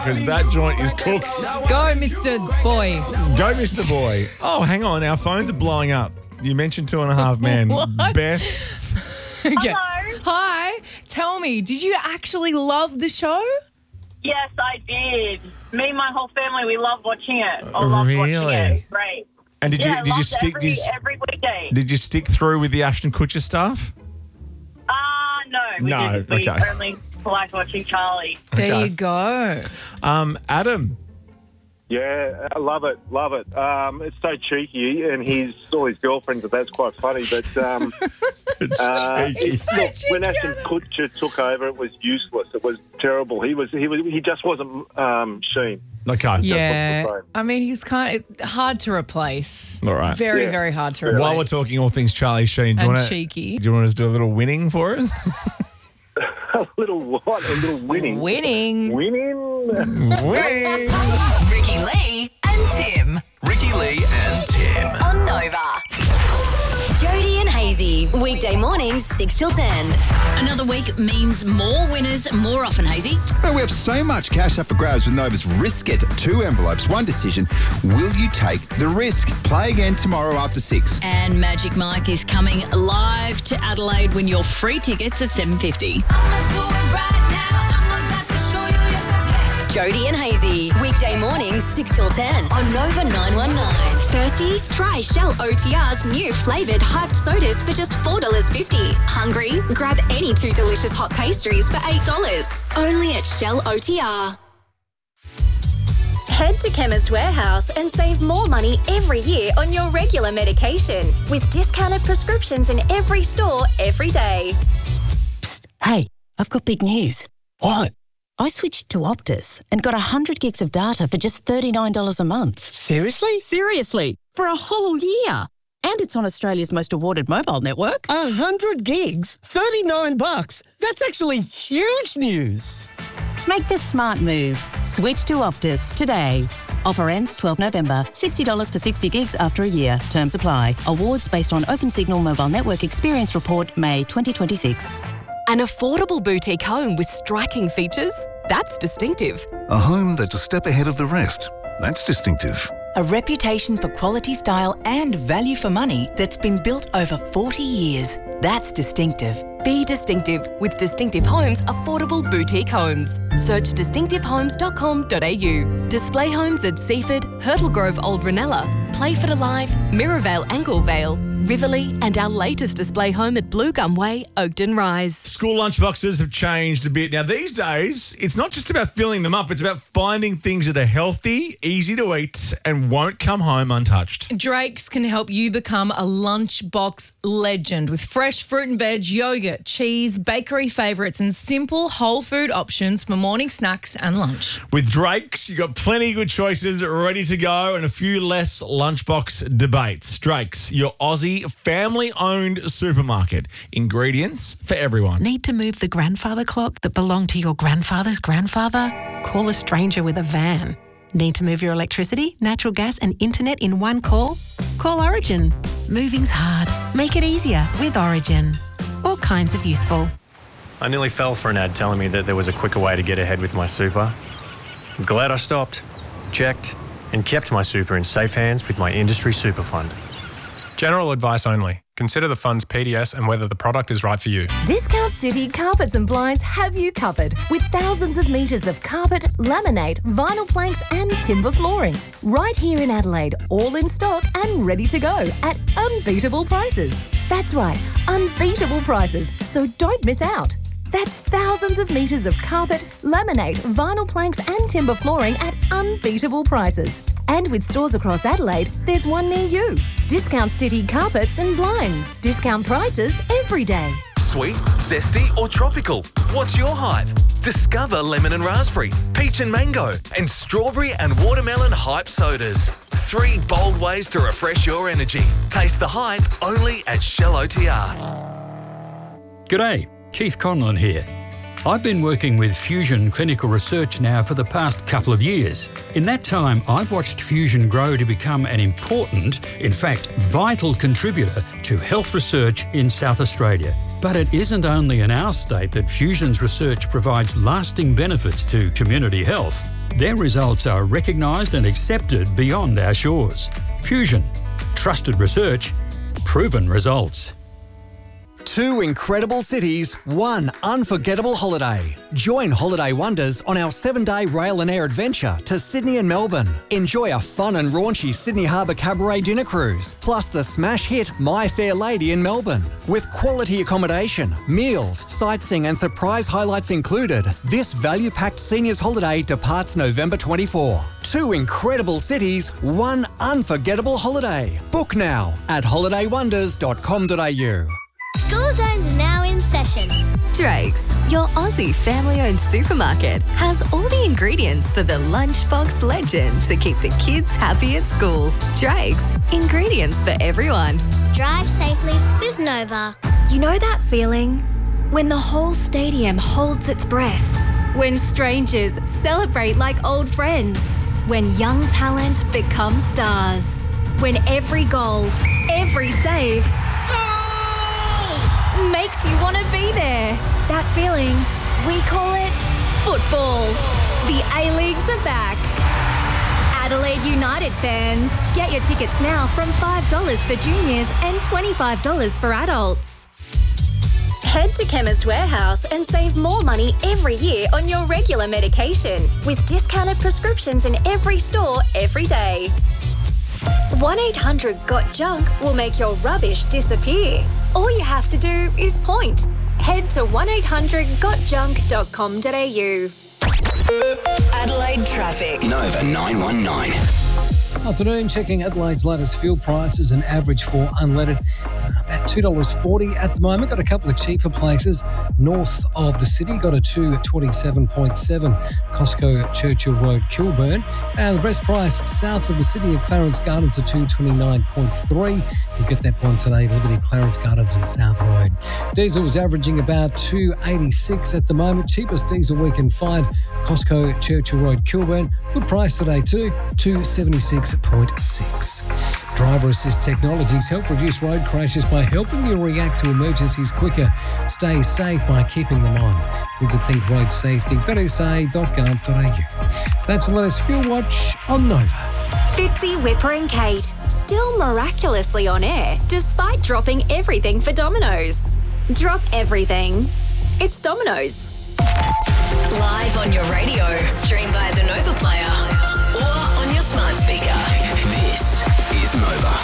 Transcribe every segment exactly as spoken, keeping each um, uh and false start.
because that joint is cooked. Go, Mister Boy. Go, Mister Boy. Oh, hang on. Our phones are blowing up. You mentioned Two and a Half Men. What? Beth. Okay. Hi. Tell me, did you actually love the show? Yes, I did. Me and my whole family, we love watching it. I love Really? watching it. Great. And did yeah, you did you loved stick every, did you, every weekday? did you stick through with the Ashton Kutcher stuff? Ah, uh, no. We No, didn't. We okay. only liked watching Charlie. There Okay. you go. Um, Adam. Yeah, I love it, love it. Um, it's so cheeky, and he's all his girlfriends, and that's quite funny. But um, It's uh, cheeky. it's- so look, cheeky, when Ashton Adam. Kutcher took over, it was useless. It was terrible. He was, he was, he just wasn't um, Sheen. Okay. Yeah. the same. I mean, he's kind of hard to replace. All right. Very, Yeah. very hard to replace. While we're talking all things Charlie Sheen, do you And want to cheeky. do you want us to do a little winning for us? A little what? A little winning. Winning. Winning. winning. Ricky Lee and Tim Ricky Lee and Tim. on Nova. Jody and Hazy, weekday mornings, six till ten. Another week means more winners more often, Hazy. Well, we have so much cash up for grabs with Nova's Risk It. Two envelopes, one decision. Will you take the risk? Play again tomorrow after six. And Magic Mike is coming live to Adelaide. Win your free tickets at seven fifty. Jody and Hazy, weekday mornings, six till ten on Nova nine one nine. Thirsty? Try Shell O T R's new flavoured hyped sodas for just four dollars fifty. Hungry? Grab any two delicious hot pastries for eight dollars. Only at Shell O T R. Head to Chemist Warehouse and save more money every year on your regular medication with discounted prescriptions in every store every day. Psst, hey, I've got big news. What? I switched to Optus and got one hundred gigs of data for just thirty-nine dollars a month. Seriously? Seriously, for a whole year. And it's on Australia's most awarded mobile network. A hundred gigs? thirty-nine bucks? That's actually huge news. Make the smart move. Switch to Optus today. Offer ends twelfth November. sixty dollars for sixty gigs after a year. Terms apply. Awards based on Open Signal Mobile Network Experience Report, May twenty twenty-six. An affordable boutique home with striking features? That's distinctive. A home that's a step ahead of the rest. That's distinctive. A reputation for quality style and value for money that's been built over forty years. That's distinctive. Be distinctive with Distinctive Homes Affordable Boutique Homes. Search distinctive homes dot com dot a u. Display homes at Seaford, Hurtle Grove Old Ranella, Playford Alive, Mirrorvale Anglevale, Riverley, and our latest display home at Blue Gum Way, Oakden Rise. School lunchboxes have changed a bit. Now, these days, it's not just about filling them up. It's about finding things that are healthy, easy to eat, and won't come home untouched. Drake's can help you become a lunchbox legend with fresh fruit and veg, yogurt, cheese, bakery favourites, and simple whole food options for morning snacks and lunch. With Drake's, you've got plenty of good choices ready to go and a few less lunchbox debates. Drake's, your Aussie family-owned supermarket. Ingredients for everyone. Need to move the grandfather clock that belonged to your grandfather's grandfather? Call a stranger with a van. Need to move your electricity, natural gas and internet in one call? Call Origin. Moving's hard. Make it easier with Origin. All kinds of useful. I nearly fell for an ad telling me that there was a quicker way to get ahead with my super. I'm glad I stopped, checked, and kept my super in safe hands with my industry super fund. General advice only. Consider the fund's P D S and whether the product is right for you. Discount City Carpets and Blinds have you covered with thousands of metres of carpet, laminate, vinyl planks and timber flooring. Right here in Adelaide, all in stock and ready to go at unbeatable prices. That's right, unbeatable prices, so don't miss out. That's thousands of metres of carpet, laminate, vinyl planks and timber flooring at unbeatable prices. And with stores across Adelaide, there's one near you. Discount City Carpets and Blinds. Discount prices every day. Sweet, zesty or tropical? What's your hype? Discover lemon and raspberry, peach and mango, and strawberry and watermelon hype sodas. Three bold ways to refresh your energy. Taste the hype only at Shell O T R. G'day, Keith Conlon here. I've been working with Fusion Clinical Research now for the past couple of years. In that time, I've watched Fusion grow to become an important, in fact, vital contributor to health research in South Australia. But it isn't only in our state that Fusion's research provides lasting benefits to community health. Their results are recognised and accepted beyond our shores. Fusion. Trusted research. Proven results. Two incredible cities, one unforgettable holiday. Join Holiday Wonders on our seven-day rail and air adventure to Sydney and Melbourne. Enjoy a fun and raunchy Sydney Harbour Cabaret dinner cruise, plus the smash hit My Fair Lady in Melbourne. With quality accommodation, meals, sightseeing and surprise highlights included, this value-packed seniors holiday departs November twenty-fourth. Two incredible cities, one unforgettable holiday. Book now at holiday wonders dot com dot a u. School Zone's now in session. Drake's, your Aussie family-owned supermarket, has all the ingredients for the lunchbox legend to keep the kids happy at school. Drake's, ingredients for everyone. Drive safely with Nova. You know that feeling? When the whole stadium holds its breath. When strangers celebrate like old friends. When young talent becomes stars. When every goal, every save makes you want to be there. That feeling, we call it football. The A-Leagues are back. Adelaide United fans, get your tickets now from five dollars for juniors and twenty-five dollars for adults. Head to Chemist Warehouse and save more money every year on your regular medication with discounted prescriptions in every store every day. one eight hundred got junk will make your rubbish disappear. All you have to do is point. Head to one eight hundred got junk dot com dot a u. Adelaide traffic. Nova nine one nine. Afternoon, checking Adelaide's latest fuel prices and average for unleaded. Uh, about two dollars forty at the moment. Got a couple of cheaper places. North of the city, got a two twenty-seven point seven. Costco Churchill Road, Kilburn. And the best price south of the city at Clarence Gardens, a two twenty-nine point three. You'll get that one today, Liberty Clarence Gardens and South Road. Diesel was averaging about two eighty-six at the moment. Cheapest diesel we can find, Costco Churchill Road, Kilburn. Good price today too, two seventy-six point six. Driver assist technologies help reduce road crashes by helping you react to emergencies quicker. Stay safe by keeping them on. Visit think road safety dot s a dot gov dot a u. That's the latest Fuel Watch on Nova. Fitzy, Whipper and Kate, still miraculously on air despite dropping everything for Domino's. Drop everything. It's Domino's. Live on your radio, stream via the Nova Player or on your smart speaker. This is Nova.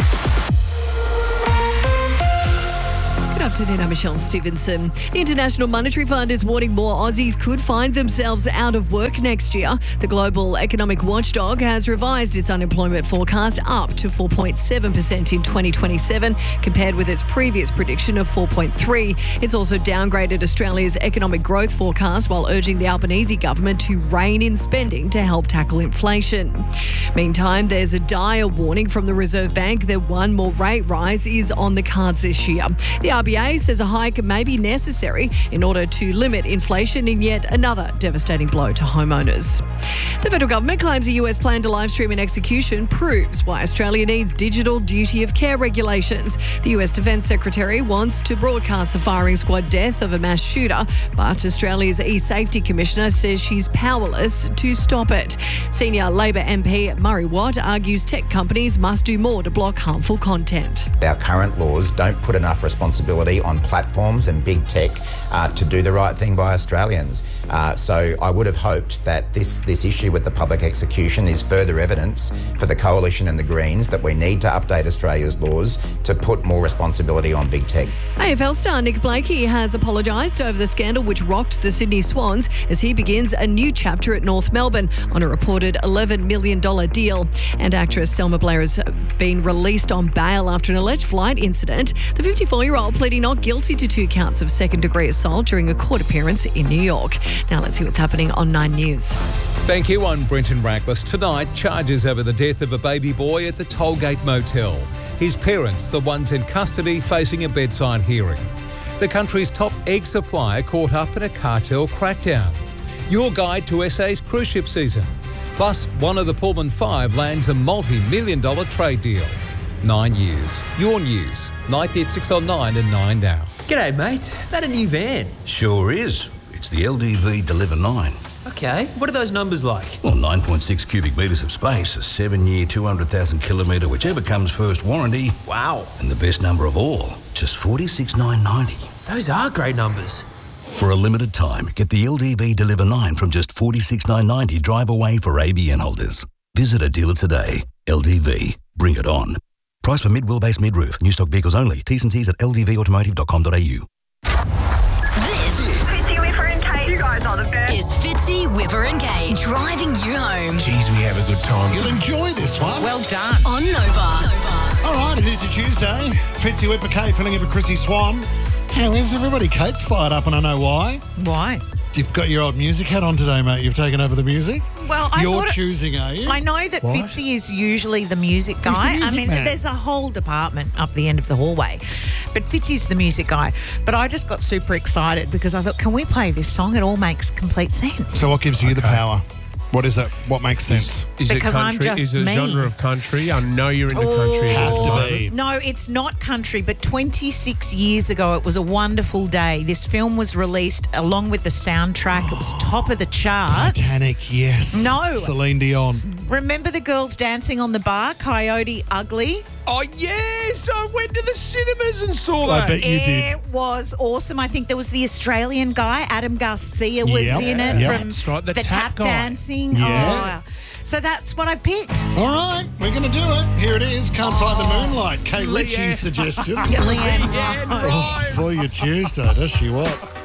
Good afternoon, I'm Michelle Stevenson. The International Monetary Fund is warning more Aussies could find themselves out of work next year. The global economic watchdog has revised its unemployment forecast up to four point seven percent in twenty twenty-seven, compared with its previous prediction of four point three. It's also downgraded Australia's economic growth forecast while urging the Albanese government to rein in spending to help tackle inflation. Meantime, there's a dire warning from the Reserve Bank that one more rate rise is on the cards this year. The R B A says a hike may be necessary in order to limit inflation in yet another devastating blow to homeowners. The federal government claims a U S plan to live stream an execution proves why Australia needs digital duty of care regulations. The U S Defence Secretary wants to broadcast the firing squad death of a mass shooter, but Australia's e-safety commissioner says she's powerless to stop it. Senior Labor M P Murray Watt argues tech companies must do more to block harmful content. Our current laws don't put enough responsibility on platforms and big tech uh, to do the right thing by Australians. Uh, so I would have hoped that this, this issue with the public execution is further evidence for the Coalition and the Greens that we need to update Australia's laws to put more responsibility on big tech. A F L star Nick Blakey has apologised over the scandal which rocked the Sydney Swans as he begins a new chapter at North Melbourne on a reported eleven million dollars deal. And actress Selma Blair has been released on bail after an alleged flight incident. The fifty-four-year-old pleading not guilty to two counts of second-degree assault during a court appearance in New York. Now let's see what's happening on Nine News. Thank you. I'm Brenton Rackless. Tonight, charges over the death of a baby boy at the Tollgate Motel. His parents, the ones in custody, facing a bedside hearing. The country's top egg supplier caught up in a cartel crackdown. Your guide to S A's cruise ship season. Plus, one of the Pullman Five lands a multi-million dollar trade deal. Nine years. Your news. ninety at six on nine and nine now. G'day, mate. That a new van? Sure is. It's the L D V Deliver nine. Okay, what are those numbers like? Well, nine point six cubic metres of space, a seven-year, two hundred thousand kilometre, whichever comes first warranty. Wow. And the best number of all, just forty-six thousand nine hundred ninety. Those are great numbers. For a limited time, get the L D V Deliver nine from just forty-six thousand nine hundred ninety drive away for A B N holders. Visit a dealer today. L D V. Bring it on. Price for mid-wheelbase mid-roof. New stock vehicles only. T's and C's at l d v automotive dot com dot a u. This Fitzy, Whipper and Kate, you guys are the best. is Fitzy, Whipper and Kate driving you home. Geez, we have a good time. You'll enjoy this one. Well done. On Nova. All right, it is a Tuesday. Fitzy, Whipper, Kate filling in for Chrissy Swan. How is everybody? Kate's fired up and I know why. Why? You've got your old music hat on today, mate. You've taken over the music. Well, I You're thought it- choosing, are you? I know that What? Fitzy is usually the music He's the guy. music I mean, man. there's a whole department up the end of the hallway. But Fitzy's the music guy. But I just got super excited because I thought, can we play this song? It all makes complete sense. So what gives you the power? What is it? What makes sense? Is Because it I'm country? just is it a me. genre of country? I know you're into country. Have all the to time. be. No, it's not country, but twenty-six years ago, it was a wonderful day. This film was released along with the soundtrack. It was top of the charts. Titanic, yes. No. Celine Dion. Remember the girls dancing on the bar, Coyote Ugly? Oh, yes! I went to the cinemas and saw I that. bet you did. It was awesome. I think there was the Australian guy, Adam Garcia, was Yep. in it Yep. from That's right, the the tap tap guy. dancing. Yeah. Oh, so that's what I picked. All right, we're going to do it. Here it is. Can't find the moonlight. Kate Ritchie's Leanne. suggestion. Leanne Yeah, Oh, for your Tuesday, does she what?